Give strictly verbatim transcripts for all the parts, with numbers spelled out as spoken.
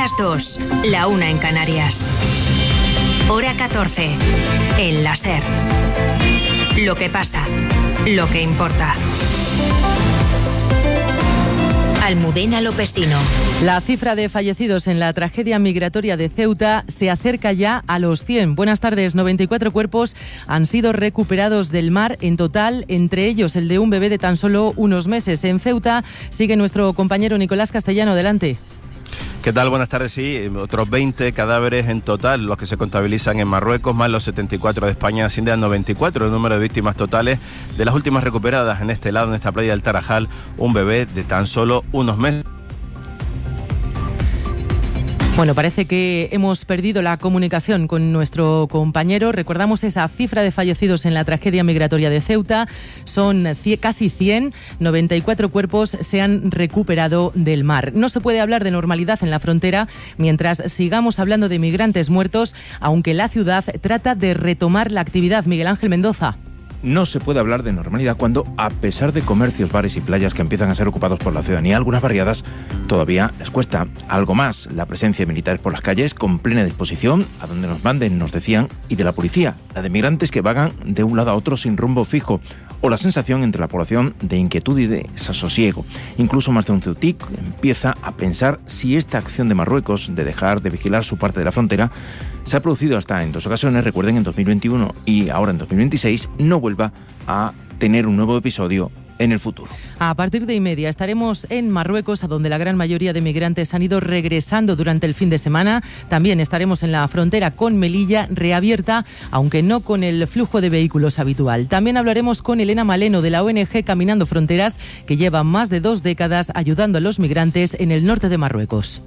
las dos, la una en Canarias. Hora catorce, en la SER. Lo que pasa, lo que importa. Almudena Lopesino. La cifra de fallecidos en la tragedia migratoria de Ceuta se acerca ya a los cien. Buenas tardes. noventa y cuatro cuerpos han sido recuperados del mar en total, entre ellos el de un bebé de tan solo unos meses. En Ceuta sigue nuestro compañero Nicolás Castellano. Adelante. ¿Qué tal? Buenas tardes. Sí, otros veinte cadáveres en total, los que se contabilizan en Marruecos, más los setenta y cuatro de España, asciende a noventa y cuatro el número de víctimas totales. De las últimas recuperadas en este lado, en esta playa del Tarajal, un bebé de tan solo unos meses. Bueno, parece que hemos perdido la comunicación con nuestro compañero. Recordamos esa cifra de fallecidos en la tragedia migratoria de Ceuta. Son casi cien, noventa y cuatro cuerpos se han recuperado del mar. No se puede hablar de normalidad en la frontera mientras sigamos hablando de migrantes muertos, aunque la ciudad trata de retomar la actividad. Miguel Ángel Mendoza. No se puede hablar de normalidad cuando, a pesar de comercios, bares y playas que empiezan a ser ocupados por la ciudadanía, algunas barriadas, todavía les cuesta algo más. La presencia de militares por las calles, con plena disposición, a donde nos manden, nos decían, y de la policía, la de migrantes que vagan de un lado a otro sin rumbo fijo, o la sensación entre la población de inquietud y de desasosiego. Incluso más de un ceutic empieza a pensar si esta acción de Marruecos de dejar de vigilar su parte de la frontera se ha producido hasta en dos ocasiones, recuerden, en dos mil veintiuno y ahora en dos mil veintiséis, no vuelva a tener un nuevo episodio en el futuro. A partir de y media estaremos en Marruecos, a donde la gran mayoría de migrantes han ido regresando durante el fin de semana. También estaremos en la frontera con Melilla, reabierta, aunque no con el flujo de vehículos habitual. También hablaremos con Elena Maleno, de la O N G Caminando Fronteras, que lleva más de dos décadas ayudando a los migrantes en el norte de Marruecos.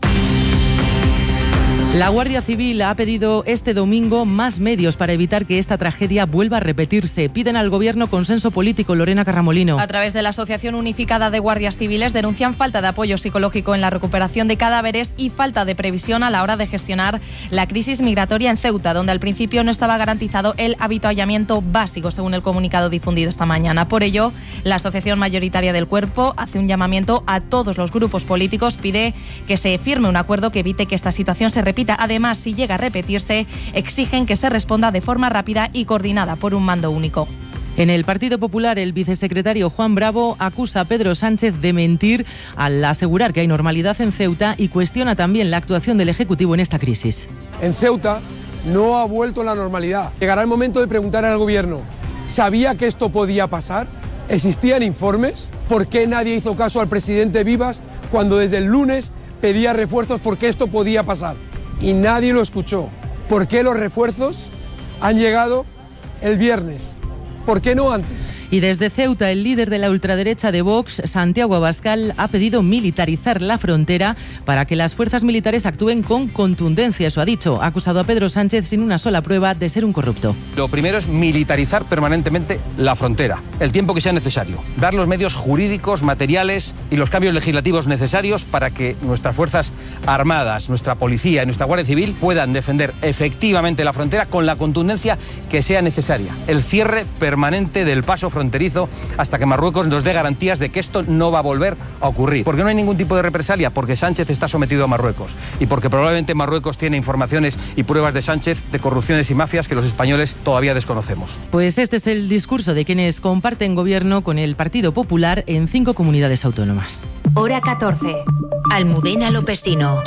La Guardia Civil ha pedido este domingo más medios para evitar que esta tragedia vuelva a repetirse. Piden al Gobierno consenso político. Lorena Carramolino. A través de la Asociación Unificada de Guardias Civiles denuncian falta de apoyo psicológico en la recuperación de cadáveres y falta de previsión a la hora de gestionar la crisis migratoria en Ceuta, donde al principio no estaba garantizado el avituallamiento básico, según el comunicado difundido esta mañana. Por ello, la Asociación Mayoritaria del Cuerpo hace un llamamiento a todos los grupos políticos, pide que se firme un acuerdo que evite que esta situación se repita. Además, si llega a repetirse, exigen que se responda de forma rápida y coordinada por un mando único. En el Partido Popular, el vicesecretario Juan Bravo acusa a Pedro Sánchez de mentir al asegurar que hay normalidad en Ceuta y cuestiona también la actuación del Ejecutivo en esta crisis. En Ceuta no ha vuelto la normalidad. Llegará el momento de preguntar al Gobierno, ¿sabía que esto podía pasar? ¿Existían informes? ¿Por qué nadie hizo caso al presidente Vivas cuando desde el lunes pedía refuerzos porque esto podía pasar? Y nadie lo escuchó. ¿Por qué los refuerzos han llegado el viernes? ¿Por qué no antes? Y desde Ceuta, el líder de la ultraderecha de Vox, Santiago Abascal, ha pedido militarizar la frontera para que las fuerzas militares actúen con contundencia. Eso ha dicho. Ha acusado a Pedro Sánchez sin una sola prueba de ser un corrupto. Lo primero es militarizar permanentemente la frontera, el tiempo que sea necesario. Dar los medios jurídicos, materiales y los cambios legislativos necesarios para que nuestras fuerzas armadas, nuestra policía y nuestra Guardia Civil puedan defender efectivamente la frontera con la contundencia que sea necesaria. El cierre permanente del paso fronterizo fronterizo hasta que Marruecos nos dé garantías de que esto no va a volver a ocurrir. Porque no hay ningún tipo de represalia, porque Sánchez está sometido a Marruecos y porque probablemente Marruecos tiene informaciones y pruebas de Sánchez de corrupciones y mafias que los españoles todavía desconocemos. Pues este es el discurso de quienes comparten gobierno con el Partido Popular en cinco comunidades autónomas. Hora catorce. Almudena Lopesino.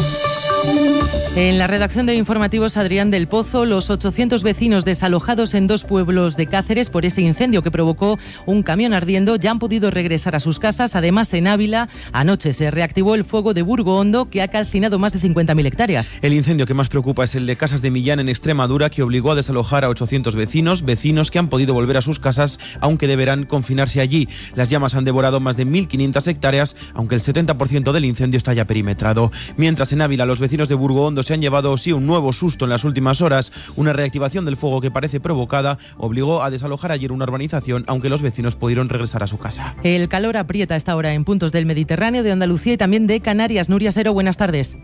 En la redacción de Informativos, Adrián del Pozo, los ochocientos vecinos desalojados en dos pueblos de Cáceres por ese incendio que provocó un camión ardiendo ya han podido regresar a sus casas. Además, en Ávila, anoche se reactivó el fuego de Burgo Hondo, que ha calcinado más de cincuenta mil hectáreas. El incendio que más preocupa es el de Casas de Millán, en Extremadura, que obligó a desalojar a ochocientos vecinos, vecinos que han podido volver a sus casas, aunque deberán confinarse allí. Las llamas han devorado más de mil quinientas hectáreas, aunque el setenta por ciento del incendio está ya perimetrado. Mientras en Ávila, los vecinos de Burgo Hondo se han llevado sí un nuevo susto en las últimas horas. Una reactivación del fuego que parece provocada obligó a desalojar ayer una urbanización, aunque los vecinos pudieron regresar a su casa. El calor aprieta a esta hora en puntos del Mediterráneo, de Andalucía y también de Canarias. Nuria Sero, buenas tardes.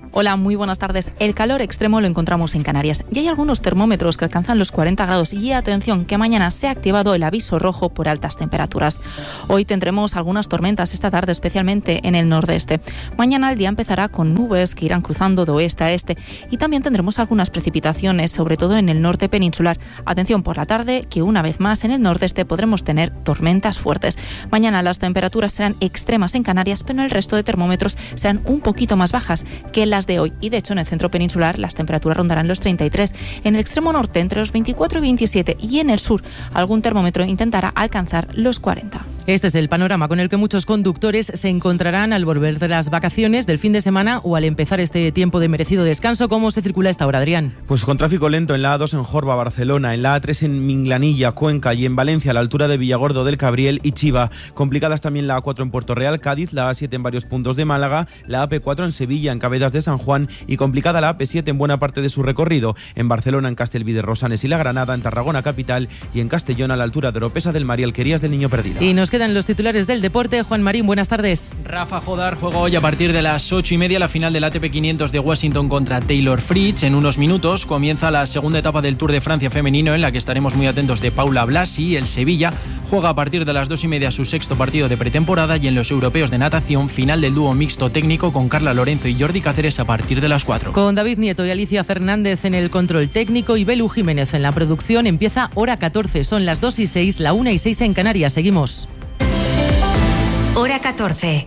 Hola, muy buenas tardes. El calor extremo lo encontramos en Canarias y hay algunos termómetros que alcanzan los cuarenta grados y atención que mañana se ha activado el aviso rojo por altas temperaturas. Hoy tendremos algunas tormentas esta tarde, especialmente en el nordeste. Mañana el día empezará con nubes que irán cruzando de oeste a este y también tendremos algunas precipitaciones, sobre todo en el norte peninsular. Atención por la tarde, que una vez más en el nordeste podremos tener tormentas fuertes. Mañana las temperaturas serán extremas en Canarias, pero en el resto de termómetros serán un poquito más bajas que las de hoy, y de hecho en el centro peninsular las temperaturas rondarán los treinta y tres, en el extremo norte entre los veinticuatro y veintisiete y en el sur algún termómetro intentará alcanzar los cuarenta. Este es el panorama con el que muchos conductores se encontrarán al volver de las vacaciones del fin de semana o al empezar este tiempo de merecido descanso. ¿Cómo se circula esta hora, Adrián? Pues con tráfico lento en la A dos en Jorba, Barcelona, en la A tres en Minglanilla, Cuenca y en Valencia a la altura de Villagordo del Cabriel y Chiva. Complicadas también la A cuatro en Puerto Real, Cádiz, la A siete en varios puntos de Málaga, la A P cuatro en Sevilla, en Cabedas de San Juan y complicada la A P siete en buena parte de su recorrido. En Barcelona, en Castelví de Rosanes y La Granada, en Tarragona capital y en Castellón a la altura de Oropesa del Mar y Alquerías del Niño Perdido. Y nos quedan los titulares del deporte. Juan Marín, buenas tardes. Rafa Jodar juega hoy a partir de las ocho y media la final del A T P quinientos de Washington contra Taylor Fritz. En unos minutos comienza la segunda etapa del Tour de Francia femenino, en la que estaremos muy atentos de Paula Blasi. El Sevilla juega a partir de las dos y media su sexto partido de pretemporada, y en los europeos de natación, final del dúo mixto técnico con Carla Lorenzo y Jordi Cáceres a partir de las cuatro. Con David Nieto y Alicia Fernández en el control técnico y Belu Jiménez en la producción, empieza Hora catorce. Son las dos y seis, la una y seis en Canarias. Seguimos. Hora catorce.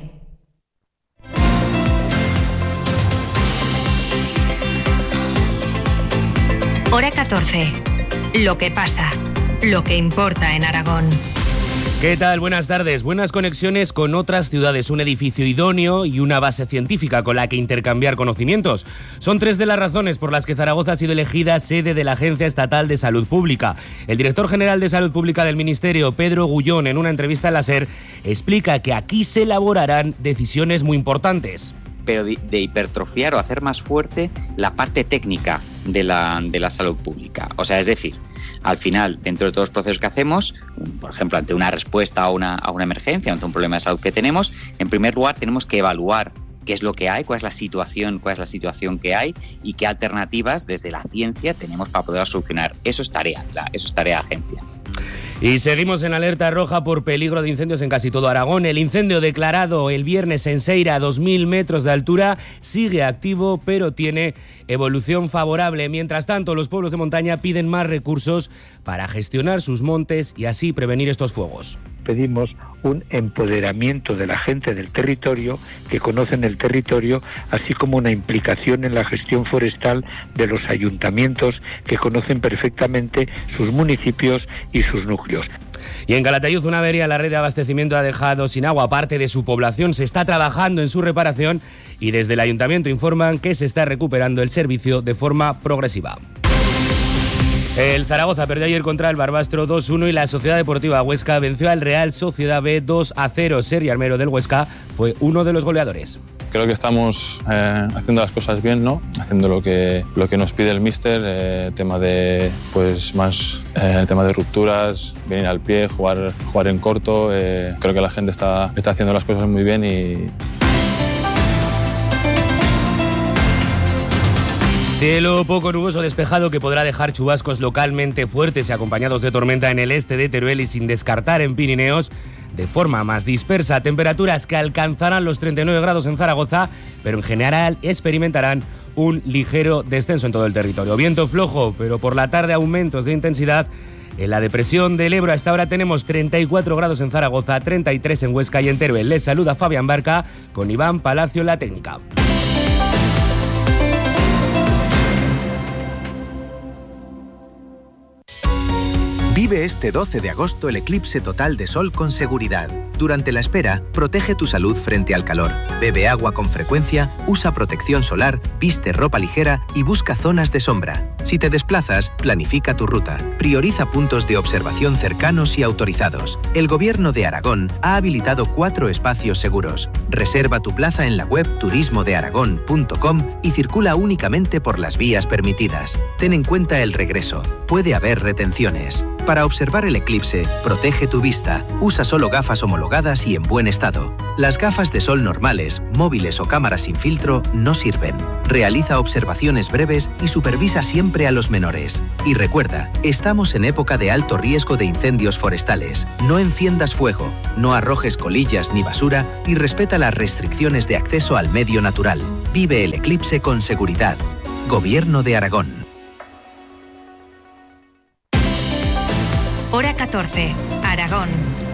Hora catorce. Lo que pasa, lo que importa en Aragón. ¿Qué tal? Buenas tardes. Buenas conexiones con otras ciudades, un edificio idóneo y una base científica con la que intercambiar conocimientos. Son tres de las razones por las que Zaragoza ha sido elegida sede de la Agencia Estatal de Salud Pública. El director general de Salud Pública del Ministerio, Pedro Gullón, en una entrevista en la SER, explica que aquí se elaborarán decisiones muy importantes. Pero de, de hipertrofiar o hacer más fuerte la parte técnica de la, de la salud pública. O sea, es decir, al final, dentro de todos los procesos que hacemos, por ejemplo, ante una respuesta a una, a una emergencia, ante un problema de salud que tenemos, en primer lugar tenemos que evaluar qué es lo que hay, cuál es la situación, cuál es la situación que hay y qué alternativas desde la ciencia tenemos para poder solucionar. Eso es tarea, eso es tarea de agencia. Y seguimos en alerta roja por peligro de incendios en casi todo Aragón. El incendio declarado el viernes en Seira a dos mil metros de altura sigue activo, pero tiene evolución favorable. Mientras tanto, los pueblos de montaña piden más recursos para gestionar sus montes y así prevenir estos fuegos. Pedimos un empoderamiento de la gente del territorio, que conocen el territorio, así como una implicación en la gestión forestal de los ayuntamientos, que conocen perfectamente sus municipios y sus núcleos. Y en Calatayud, una avería en la red de abastecimiento ha dejado sin agua parte de su población. Se está trabajando en su reparación y desde el ayuntamiento informan que se está recuperando el servicio de forma progresiva. El Zaragoza perdió ayer contra el Barbastro dos uno y la Sociedad Deportiva Huesca venció al Real Sociedad B dos a cero. Sergi Armero del Huesca fue uno de los goleadores. Creo que estamos eh, haciendo las cosas bien, ¿no? Haciendo lo que, lo que nos pide el míster, eh, tema de, pues, más, eh, tema de rupturas, venir al pie, jugar, jugar en corto. Eh, creo que la gente está, está haciendo las cosas muy bien y... Cielo poco nuboso despejado que podrá dejar chubascos localmente fuertes y acompañados de tormenta en el este de Teruel y sin descartar en Pirineos de forma más dispersa. Temperaturas que alcanzarán los treinta y nueve grados en Zaragoza, pero en general experimentarán un ligero descenso en todo el territorio. Viento flojo, pero por la tarde aumentos de intensidad. En la depresión del Ebro hasta ahora tenemos treinta y cuatro grados en Zaragoza, treinta y tres en Huesca y en Teruel. Les saluda Fabián Barca con Iván Palacio la técnica. Vive este doce de agosto el eclipse total de sol con seguridad. Durante la espera, protege tu salud frente al calor. Bebe agua con frecuencia, usa protección solar, viste ropa ligera y busca zonas de sombra. Si te desplazas, planifica tu ruta. Prioriza puntos de observación cercanos y autorizados. El Gobierno de Aragón ha habilitado cuatro espacios seguros. Reserva tu plaza en la web turismo de aragón punto com y circula únicamente por las vías permitidas. Ten en cuenta el regreso. Puede haber retenciones. Para observar el eclipse, protege tu vista. Usa solo gafas homologadas homologadas y en buen estado. Las gafas de sol normales, móviles o cámaras sin filtro no sirven. Realiza observaciones breves y supervisa siempre a los menores. Y recuerda, estamos en época de alto riesgo de incendios forestales. No enciendas fuego, no arrojes colillas ni basura y respeta las restricciones de acceso al medio natural. Vive el eclipse con seguridad. Gobierno de Aragón. Hora catorce, Aragón.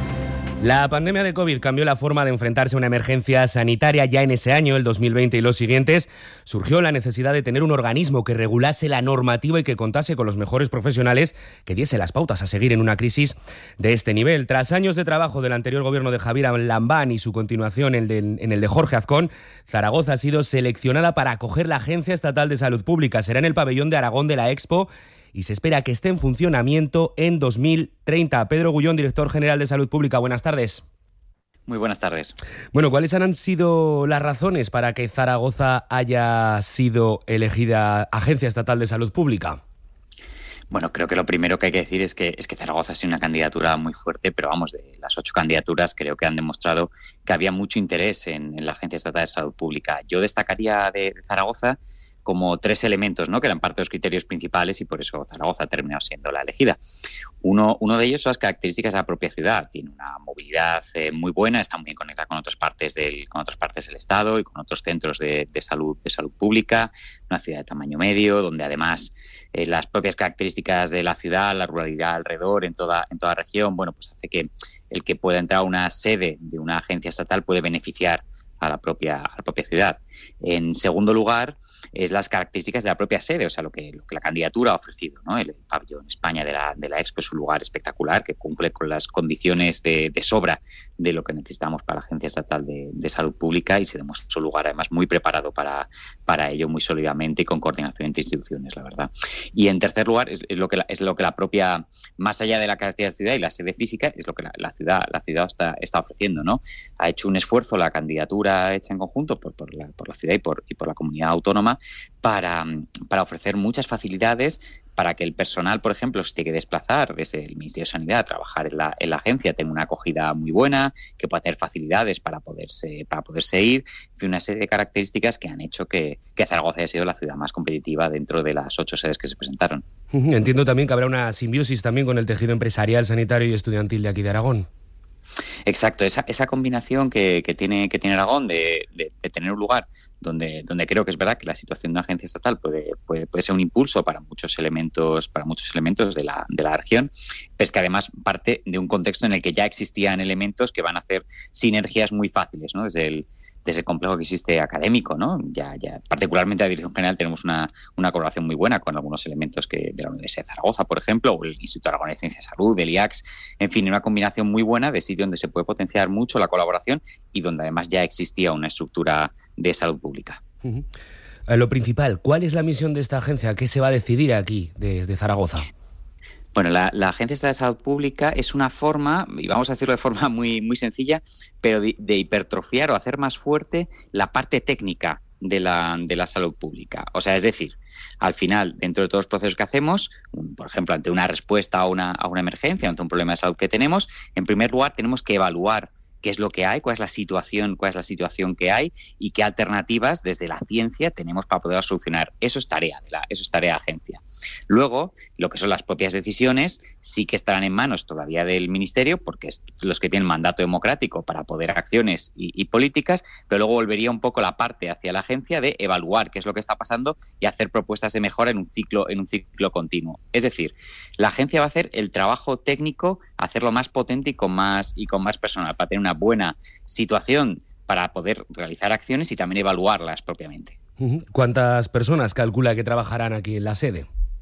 La pandemia de COVID cambió la forma de enfrentarse a una emergencia sanitaria. Ya en ese año, el dos mil veinte y los siguientes, surgió la necesidad de tener un organismo que regulase la normativa y que contase con los mejores profesionales que diese las pautas a seguir en una crisis de este nivel. Tras años de trabajo del anterior gobierno de Javier Lambán y su continuación en el de, en el de Jorge Azcón, Zaragoza ha sido seleccionada para acoger la Agencia Estatal de Salud Pública. Será en el pabellón de Aragón de la Expo y se espera que esté en funcionamiento en dos mil treinta. Pedro Gullón, director general de Salud Pública, buenas tardes. Muy buenas tardes. Bueno, ¿cuáles han sido las razones para que Zaragoza haya sido elegida Agencia Estatal de Salud Pública? Bueno, creo que lo primero que hay que decir es que, es que Zaragoza ha sido una candidatura muy fuerte, pero vamos, de las ocho candidaturas creo que han demostrado que había mucho interés en, en la Agencia Estatal de Salud Pública. Yo destacaría de, de Zaragoza como tres elementos, ¿no?, que eran parte de los criterios principales y por eso Zaragoza ha terminado siendo la elegida. Uno, uno de ellos son las características de la propia ciudad. Tiene una movilidad eh, muy buena, está muy bien conectada con otras partes del, con otras partes del Estado y con otros centros de, de salud, de salud pública. Una ciudad de tamaño medio, donde además eh, las propias características de la ciudad, la ruralidad alrededor, en toda, en toda la región, bueno, pues hace que el que pueda entrar a una sede de una agencia estatal puede beneficiar a la propia, a la propia ciudad. En segundo lugar, es las características de la propia sede, o sea, lo que, lo que la candidatura ha ofrecido, ¿no? El, el pabellón España de la, de la Expo es un lugar espectacular que cumple con las condiciones de, de sobra de lo que necesitamos para la Agencia Estatal de, de Salud Pública y se demuestra un lugar además muy preparado para, para ello, muy sólidamente y con coordinación entre instituciones, la verdad. Y en tercer lugar, es, es, lo, que la, es lo que la propia, más allá de la característica de la ciudad y la sede física, es lo que la, la ciudad, la ciudad está, está ofreciendo, ¿no? Ha hecho un esfuerzo la candidatura hecha en conjunto por, por, la, por la ciudad y por, y por la comunidad autónoma para, para ofrecer muchas facilidades para que el personal, por ejemplo, se tiene que desplazar desde el Ministerio de Sanidad a trabajar en la, en la agencia, tenga una acogida muy buena, que pueda tener facilidades para poderse, para poderse ir, y una serie de características que han hecho que, que Zaragoza haya sido la ciudad más competitiva dentro de las ocho sedes que se presentaron. Entiendo también que habrá una simbiosis también con el tejido empresarial, sanitario y estudiantil de aquí de Aragón. Exacto, esa, esa combinación que, que, tiene, que tiene Aragón de, de, de tener un lugar donde, donde creo que es verdad que la situación de una agencia estatal puede, puede, puede ser un impulso para muchos elementos, para muchos elementos de la, de la región, pero es que además parte de un contexto en el que ya existían elementos que van a hacer sinergias muy fáciles, ¿no? Desde el desde el complejo que existe académico, ¿no? Ya, ya, particularmente la Dirección General tenemos una, una colaboración muy buena con algunos elementos que de la Universidad de Zaragoza, por ejemplo, o el Instituto Aragonés de Ciencia de Salud, del I A C S, en fin, una combinación muy buena de sitio donde se puede potenciar mucho la colaboración y donde además ya existía una estructura de salud pública. Uh-huh. Eh, lo principal, ¿cuál es la misión de esta agencia? ¿Qué se va a decidir aquí desde Zaragoza? Bueno, la, la Agencia Estatal de Salud Pública es una forma, y vamos a decirlo de forma muy, muy sencilla, pero de, de hipertrofiar o hacer más fuerte la parte técnica de la, de la salud pública. O sea, es decir, al final, dentro de todos los procesos que hacemos, un, por ejemplo, ante una respuesta a una, a una emergencia, ante un problema de salud que tenemos, en primer lugar tenemos que evaluar qué es lo que hay, cuál es la situación, cuál es la situación que hay y qué alternativas desde la ciencia tenemos para poderla solucionar. Eso es tarea de la, eso es tarea de agencia. Luego, lo que son las propias decisiones sí que estarán en manos todavía del Ministerio, porque es los que tienen mandato democrático para poder acciones y, y políticas, pero luego volvería un poco la parte hacia la agencia de evaluar qué es lo que está pasando y hacer propuestas de mejora en un ciclo, en un ciclo continuo. Es decir, la agencia va a hacer el trabajo técnico, hacerlo más potente y con más, y con más personal, para tener una buena situación para poder realizar acciones y también evaluarlas propiamente. ¿Cuántas personas calcula que trabajarán aquí en la sede?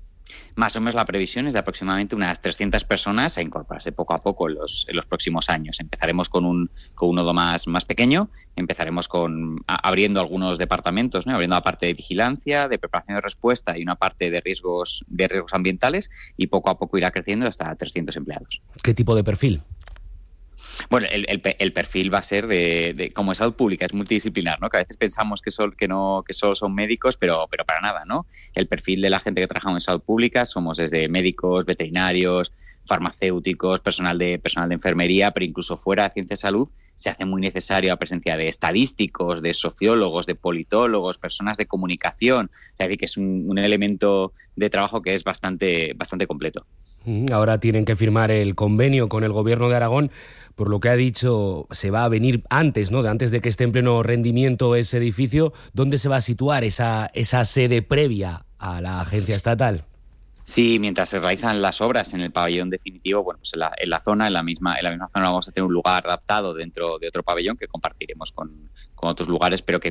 Más o menos la previsión es de aproximadamente unas trescientas personas a incorporarse poco a poco en los, en los próximos años. Empezaremos con un, con un nodo más, más pequeño, empezaremos con a, abriendo algunos departamentos, ¿no? Abriendo la parte de vigilancia, de preparación de respuesta y una parte de riesgos, de riesgos ambientales y poco a poco irá creciendo hasta trescientos empleados. ¿Qué tipo de perfil? Bueno, el, el, el perfil va a ser de, de como es salud pública, es multidisciplinar, ¿no? Que a veces pensamos que, sol, que no que solo son médicos, pero, pero para nada, ¿no? El perfil de la gente que trabajamos en salud pública somos desde médicos, veterinarios, farmacéuticos, personal de personal de enfermería, pero incluso fuera de ciencia de salud se hace muy necesaria la presencia de estadísticos, de sociólogos, de politólogos, personas de comunicación. Es decir, que es un, un elemento de trabajo que es bastante, bastante completo. Ahora tienen que firmar el convenio con el Gobierno de Aragón. Por lo que ha dicho, se va a venir antes, ¿no? Antes de que esté en pleno rendimiento ese edificio. ¿Dónde se va a situar esa, esa sede previa a la agencia estatal? Sí, mientras se realizan las obras en el pabellón definitivo, bueno, pues en la, en la zona, en la misma en la misma zona vamos a tener un lugar adaptado dentro de otro pabellón que compartiremos con, con otros lugares, pero que